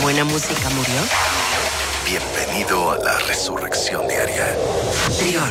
buena música murió? Bienvenido a la resurrección diaria. Trión,